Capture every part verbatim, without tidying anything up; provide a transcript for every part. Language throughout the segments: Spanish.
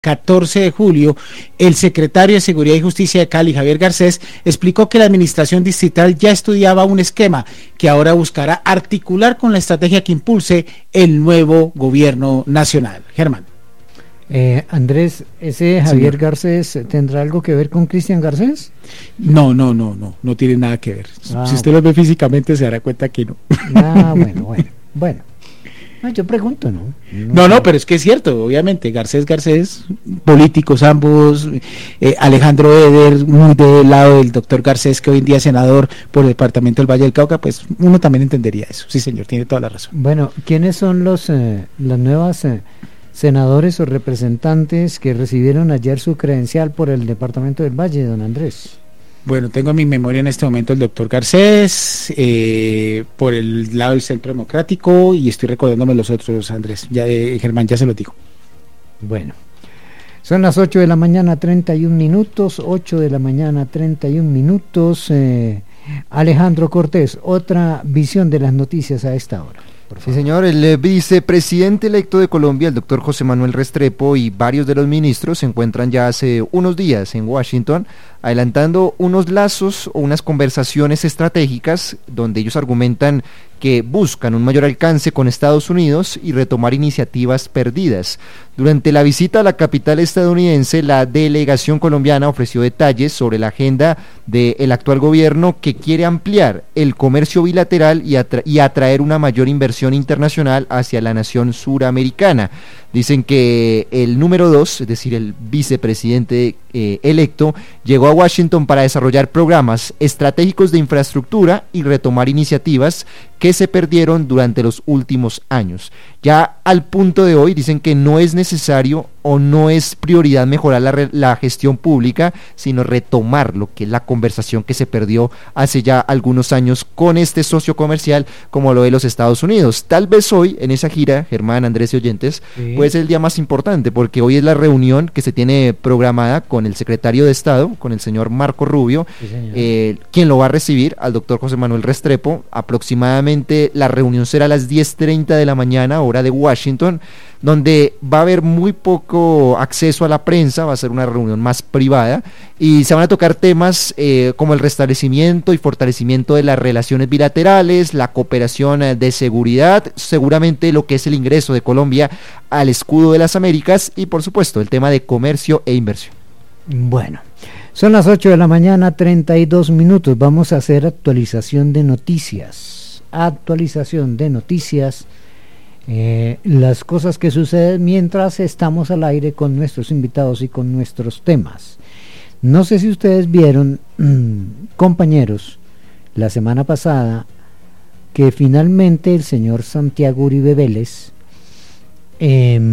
catorce de julio, el secretario de Seguridad y Justicia de Cali, Javier Garcés, explicó que la administración distrital ya estudiaba un esquema que ahora buscará articular con la estrategia que impulse el nuevo gobierno nacional. Germán. Eh, Andrés, ¿ese Javier Señor. Garcés tendrá algo que ver con Cristian Garcés? No, no, no, no, no tiene nada que ver. Ah, si usted lo ve físicamente se dará cuenta que no. Ah, bueno, bueno, bueno. No, yo pregunto, ¿no? No, no, no, pero es que es cierto, obviamente, Garcés, Garcés, políticos ambos, eh, Alejandro Eder, muy del lado del doctor Garcés, que hoy en día es senador por el departamento del Valle del Cauca, pues uno también entendería eso. Sí, señor, tiene toda la razón. Bueno, ¿quiénes son los eh, las nuevas eh, senadores o representantes que recibieron ayer su credencial por el departamento del Valle, don Andrés? Bueno, tengo en mi memoria en este momento el doctor Garcés, eh, por el lado del Centro Democrático, y estoy recordándome los otros, Andrés, ya eh, Germán, ya se los digo. Bueno, son las ocho de la mañana, treinta y un minutos, ocho de la mañana, treinta y un minutos. Eh, Alejandro Cortés, otra visión de las noticias a esta hora. Sí, señor, el eh, vicepresidente electo de Colombia, el doctor José Manuel Restrepo, y varios de los ministros se encuentran ya hace unos días en Washington, adelantando unos lazos o unas conversaciones estratégicas donde ellos argumentan que buscan un mayor alcance con Estados Unidos y retomar iniciativas perdidas. Durante la visita a la capital estadounidense, la delegación colombiana ofreció detalles sobre la agenda del actual gobierno, que quiere ampliar el comercio bilateral y, atra- y atraer una mayor inversión internacional hacia la nación suramericana. Dicen que el número dos, es decir, el vicepresidente eh, electo, llegó a Washington para desarrollar programas estratégicos de infraestructura y retomar iniciativas que se perdieron durante los últimos años. Ya al punto de hoy dicen que no es necesario o no es prioridad mejorar la, re- la gestión pública, sino retomar lo que es la conversación que se perdió hace ya algunos años con este socio comercial como lo de los Estados Unidos. Tal vez hoy en esa gira, Germán, Andrés y oyentes, sí, puede ser el día más importante, porque hoy es la reunión que se tiene programada con el secretario de Estado, con el señor Marco Rubio, sí, eh, quien lo va a recibir al doctor José Manuel Restrepo. Aproximadamente la reunión será a las diez treinta de la mañana, hora de Washington, donde va a haber muy poco acceso a la prensa, va a ser una reunión más privada, y se van a tocar temas eh, como el restablecimiento y fortalecimiento de las relaciones bilaterales, la cooperación eh, de seguridad, seguramente lo que es el ingreso de Colombia al escudo de las Américas, y por supuesto el tema de comercio e inversión. Bueno, son las ocho de la mañana, treinta y dos minutos, vamos a hacer actualización de noticias, actualización de noticias. Eh, las cosas que suceden mientras estamos al aire con nuestros invitados y con nuestros temas. No sé si ustedes vieron, mmm, compañeros, la semana pasada, que finalmente el señor Santiago Uribe Vélez eh,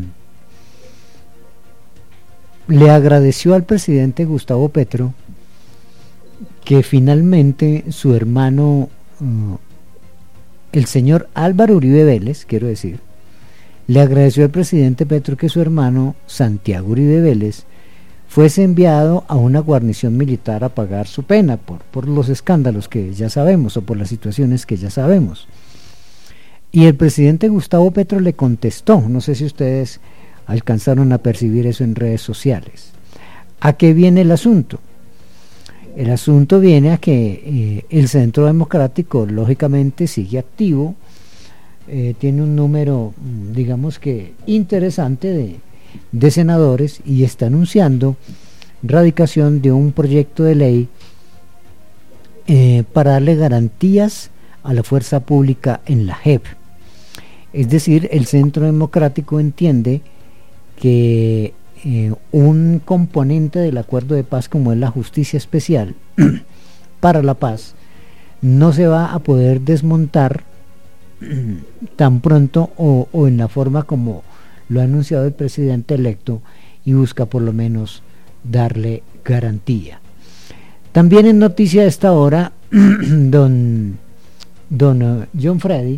le agradeció al presidente Gustavo Petro que finalmente su hermano uh, el señor Álvaro Uribe Vélez, quiero decir, le agradeció al presidente Petro que su hermano Santiago Uribe Vélez fuese enviado a una guarnición militar a pagar su pena por, por los escándalos que ya sabemos o por las situaciones que ya sabemos. Y el presidente Gustavo Petro le contestó, no sé si ustedes alcanzaron a percibir eso en redes sociales. ¿A qué viene el asunto? El asunto viene a que eh, el Centro Democrático lógicamente sigue activo, eh, tiene un número, digamos que interesante de, de senadores, y está anunciando radicación de un proyecto de ley eh, para darle garantías a la fuerza pública en la J E P. Es decir, el Centro Democrático entiende que Eh, un componente del acuerdo de paz, como es la justicia especial para la paz, no se va a poder desmontar tan pronto o, o en la forma como lo ha anunciado el presidente electo, y busca por lo menos darle garantía. También en noticia de esta hora, don, don uh, John Freddy,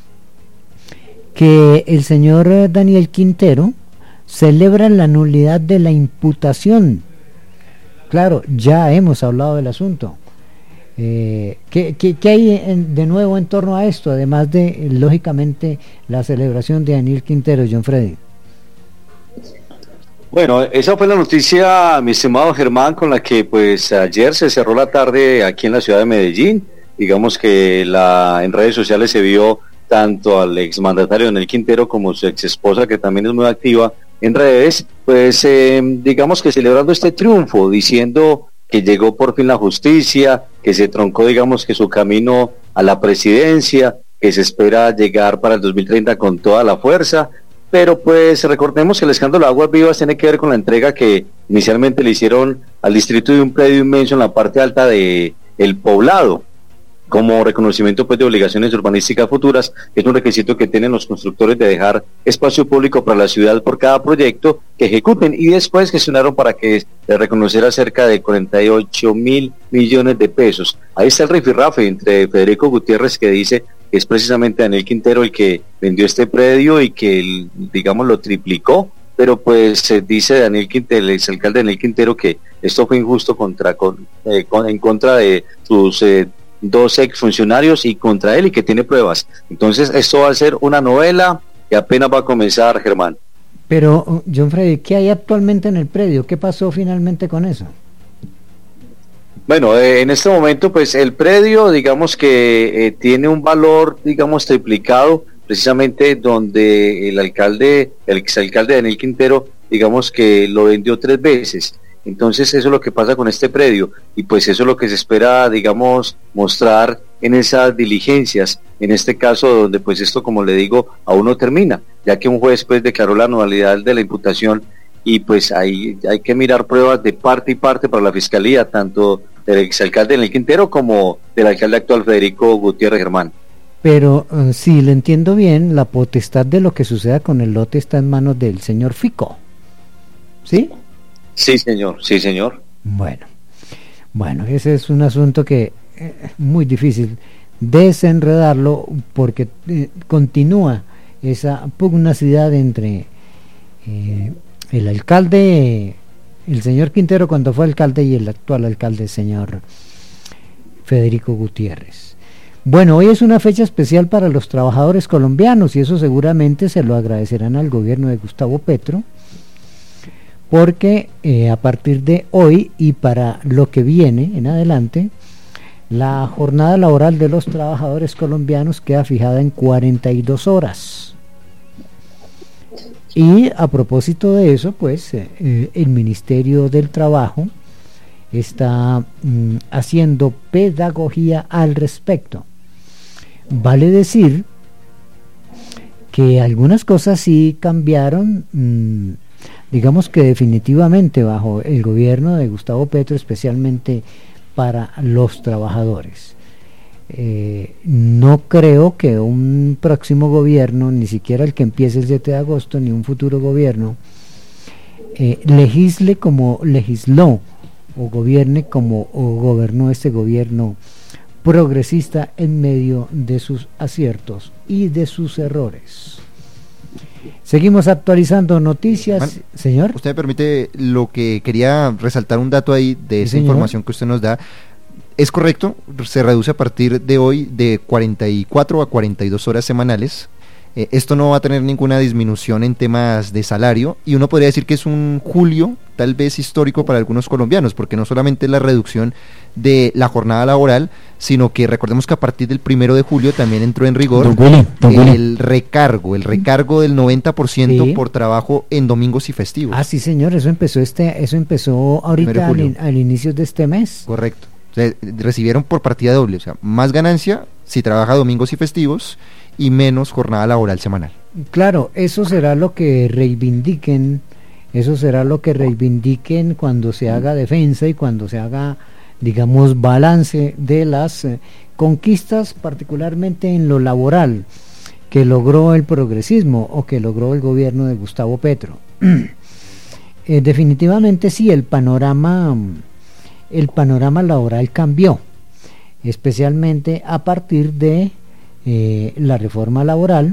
que el señor uh, Daniel Quintero celebra la nulidad de la imputación. Claro, ya hemos hablado del asunto. Eh, ¿qué, qué, ¿Qué hay en, de nuevo en torno a esto, además de, lógicamente, la celebración de Daniel Quintero, John Freddy? Bueno, esa fue la noticia, mi estimado Germán, con la que pues ayer se cerró la tarde aquí en la ciudad de Medellín. Digamos que la en redes sociales se vio tanto al exmandatario Daniel Quintero como su ex esposa, que también es muy activa en redes, pues eh, digamos que celebrando este triunfo, diciendo que llegó por fin la justicia, que se troncó digamos que su camino a la presidencia, que se espera llegar para el dos mil treinta con toda la fuerza. Pero pues recordemos que el escándalo de Aguas Vivas tiene que ver con la entrega que inicialmente le hicieron al distrito de un predio inmenso en la parte alta de El Poblado, como reconocimiento pues de obligaciones urbanísticas futuras. Es un requisito que tienen los constructores de dejar espacio público para la ciudad por cada proyecto que ejecuten, y después gestionaron para que se reconociera cerca de cuarenta y ocho mil millones de pesos. Ahí está el rifirrafe entre Federico Gutiérrez, que dice que es precisamente Daniel Quintero el que vendió este predio y que, digamos, lo triplicó, pero pues se dice Daniel Quintero, el exalcalde Daniel Quintero, que esto fue injusto contra con, eh, con, en contra de sus eh, dos exfuncionarios y contra él, y que tiene pruebas. Entonces esto va a ser una novela que apenas va a comenzar, Germán. Pero, John Freddy, ¿qué hay actualmente en el predio? ¿Qué pasó finalmente con eso? Bueno, eh, en este momento pues el predio digamos que eh, tiene un valor digamos triplicado, precisamente donde el alcalde, el exalcalde Daniel Quintero, digamos que lo vendió tres veces. Entonces eso es lo que pasa con este predio, y pues eso es lo que se espera digamos mostrar en esas diligencias, en este caso donde pues esto, como le digo, aún no termina, ya que un juez pues declaró la nulidad de la imputación, y pues ahí hay que mirar pruebas de parte y parte para la fiscalía, tanto del exalcalde Daniel Quintero como del alcalde actual Federico Gutiérrez, Germán. Pero uh, si le entiendo bien, la potestad de lo que suceda con el lote está en manos del señor Fico, ¿sí? Sí, señor, sí, señor. Bueno, bueno, ese es un asunto que es eh, muy difícil desenredarlo, porque eh, continúa esa pugnacidad entre eh, el alcalde, el señor Quintero cuando fue alcalde, y el actual alcalde, señor Federico Gutiérrez. Bueno, hoy es una fecha especial para los trabajadores colombianos, y eso seguramente se lo agradecerán al gobierno de Gustavo Petro, porque eh, a partir de hoy y para lo que viene en adelante, la jornada laboral de los trabajadores colombianos queda fijada en cuarenta y dos horas. Y a propósito de eso, pues eh, el Ministerio del Trabajo está mm, haciendo pedagogía al respecto. Vale decir que algunas cosas sí cambiaron, mmm, digamos que definitivamente bajo el gobierno de Gustavo Petro, especialmente para los trabajadores. Eh, no creo que un próximo gobierno, ni siquiera el que empiece el siete de agosto, ni un futuro gobierno, eh, legisle como legisló o gobierne como o gobernó este gobierno progresista en medio de sus aciertos y de sus errores. Seguimos actualizando noticias. Man, señor. Usted me permite, lo que quería resaltar un dato ahí de esa señor. información que usted nos da. Es correcto, se reduce a partir de hoy de cuarenta y cuatro a cuarenta y dos horas semanales. Eh, esto no va a tener ninguna disminución en temas de salario, y uno podría decir que es un julio tal vez histórico para algunos colombianos, porque no solamente es la reducción de la jornada laboral, sino que recordemos que a partir del primero de julio también entró en rigor don Willy, don Willy. el recargo, el recargo del noventa por ciento sí. por trabajo en domingos y festivos. Ah, sí, señor, eso empezó este, eso empezó ahorita al, in, al inicio de este mes. Correcto. O sea, recibieron por partida doble, o sea, más ganancia si trabaja domingos y festivos y menos jornada laboral semanal. Claro, eso será lo que reivindiquen, eso será lo que reivindiquen cuando se haga defensa y cuando se haga, digamos, balance de las eh, conquistas, particularmente en lo laboral, que logró el progresismo o que logró el gobierno de Gustavo Petro. eh, definitivamente sí, el panorama el panorama laboral cambió, especialmente a partir de eh, la reforma laboral,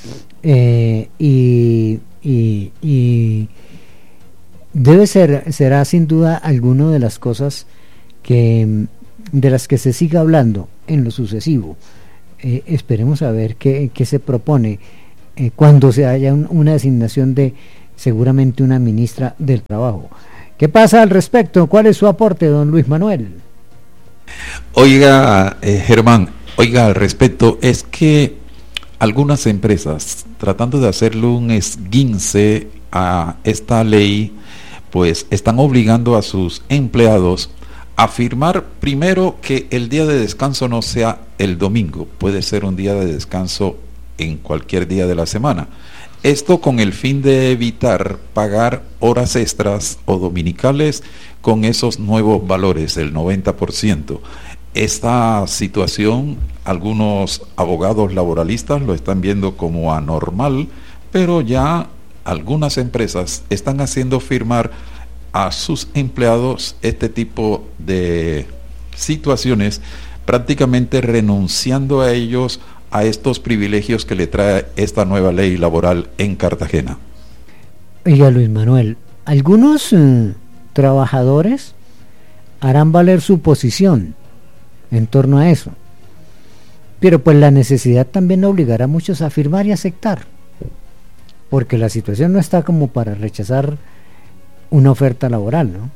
eh, y, y, y debe ser, será sin duda alguna de las cosas que de las que se siga hablando en lo sucesivo. Eh, esperemos a ver qué, qué se propone eh, cuando se haya un, una designación de seguramente una ministra del Trabajo. ¿Qué pasa al respecto? ¿Cuál es su aporte, don Luis Manuel? Oiga, eh, Germán, oiga, al respecto, es que algunas empresas, tratando de hacerle un esguince a esta ley, pues están obligando a sus empleados a firmar primero que el día de descanso no sea el domingo, puede ser un día de descanso en cualquier día de la semana. Esto con el fin de evitar pagar horas extras o dominicales con esos nuevos valores, el noventa por ciento. Esta situación, algunos abogados laboralistas lo están viendo como anormal, pero ya algunas empresas están haciendo firmar a sus empleados este tipo de situaciones, prácticamente renunciando a ellos a estos privilegios que le trae esta nueva ley laboral en Cartagena. Oiga, Luis Manuel, algunos eh, trabajadores harán valer su posición en torno a eso, pero pues la necesidad también obligará a muchos a firmar y aceptar, porque la situación no está como para rechazar una oferta laboral, ¿no?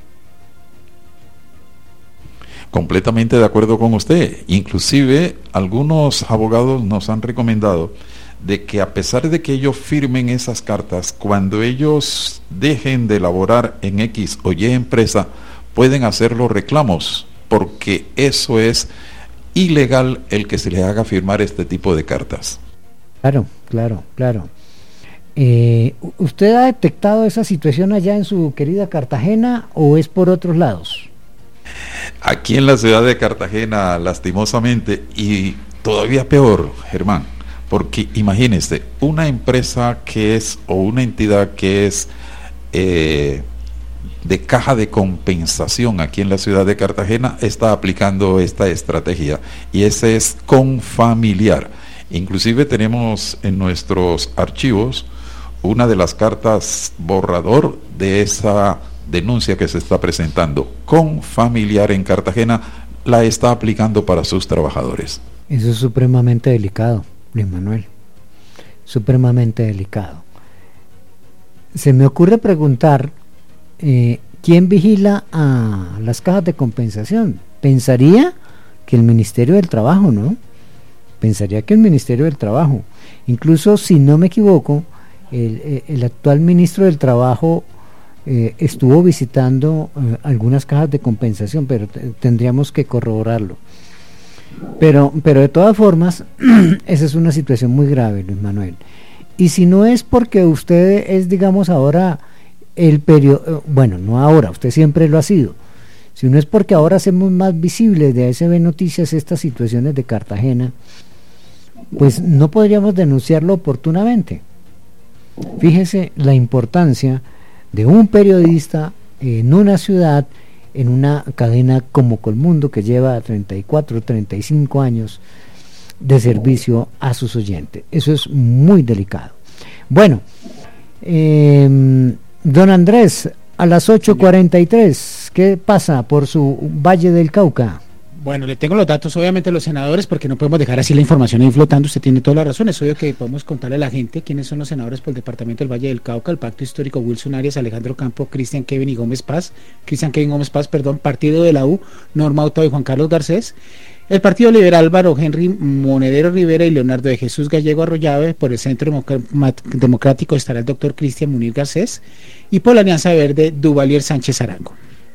Completamente de acuerdo con usted. Inclusive algunos abogados nos han recomendado de que a pesar de que ellos firmen esas cartas, cuando ellos dejen de laborar en X o Y empresa, pueden hacer los reclamos, porque eso es ilegal el que se les haga firmar este tipo de cartas. Claro, claro, claro. Eh, ¿Usted ha detectado esa situación allá en su querida Cartagena o es por otros lados? Aquí en la ciudad de Cartagena, lastimosamente, y todavía peor, Germán, porque imagínese, una empresa que es, o una entidad que es eh, de caja de compensación aquí en la ciudad de Cartagena, está aplicando esta estrategia, y ese es Confamiliar. Inclusive tenemos en nuestros archivos una de las cartas borrador de esa denuncia que se está presentando. Confamiliar en Cartagena la está aplicando para sus trabajadores. Eso es supremamente delicado, Luis Manuel, supremamente delicado. Se me ocurre preguntar, eh, ¿quién vigila a las cajas de compensación? Pensaría que el Ministerio del Trabajo, ¿no? Pensaría que el Ministerio del Trabajo. Incluso, si no me equivoco, el, el actual ministro del Trabajo Eh, estuvo visitando eh, algunas cajas de compensación, pero t- tendríamos que corroborarlo. Pero, pero de todas formas, esa es una situación muy grave, Luis Manuel. Y si no es porque usted es, digamos, ahora el periodo, bueno, no ahora, usted siempre lo ha sido, si no es porque ahora hacemos más visibles de A S B Noticias estas situaciones de Cartagena, pues no podríamos denunciarlo oportunamente. Fíjese la importancia de un periodista en una ciudad, en una cadena como Colmundo, que lleva treinta y cuatro, treinta y cinco años de servicio a sus oyentes. Eso es muy delicado. Bueno, eh, don Andrés, a las ocho cuarenta y tres, ¿qué pasa por su Valle del Cauca? Bueno, le tengo los datos, obviamente, los senadores, porque no podemos dejar así la información ahí flotando. Usted tiene toda la razón. Es obvio que podemos contarle a la gente quiénes son los senadores por el departamento del Valle del Cauca: el Pacto Histórico, Wilson Arias, Alejandro Campo, Cristian Kevin y Gómez Paz, Cristian Kevin Gómez Paz, perdón, Partido de la U, Norma Otto y Juan Carlos Garcés, el Partido Liberal, Álvaro Henry Monedero Rivera y Leonardo de Jesús Gallego Arroyave. Por el Centro Democrático estará el doctor Cristian Munir Garcés, y por la Alianza Verde, Duvalier Sánchez Arango.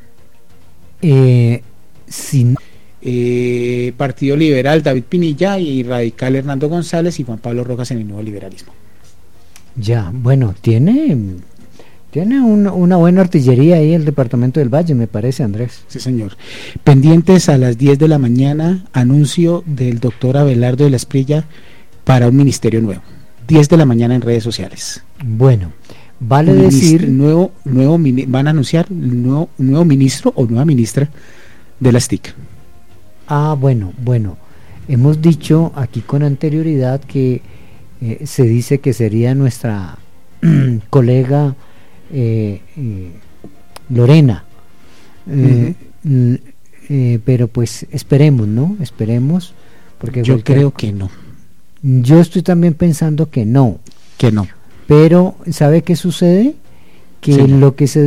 Eh, si Eh, Partido Liberal, David Pinilla, y Radical, Hernando González y Juan Pablo Rojas en el Nuevo Liberalismo. Ya, bueno, tiene tiene un, una buena artillería ahí el departamento del Valle, me parece, Andrés. Sí, señor. Pendientes a las diez de la mañana, anuncio del doctor Abelardo de la Esprilla para un ministerio nuevo. diez de la mañana en redes sociales. Bueno, vale un decir... Ministro, nuevo, nuevo, van a anunciar nuevo, nuevo ministro o nueva ministra de las T I C. Ah, bueno, bueno, hemos dicho aquí con anterioridad que eh, se dice que sería nuestra colega eh, eh, Lorena, eh, uh-huh. eh, pero pues esperemos, ¿no? Esperemos, porque yo creo que no. Yo estoy también pensando que no. Que no. Pero ¿sabe qué sucede? Que Sí. lo que se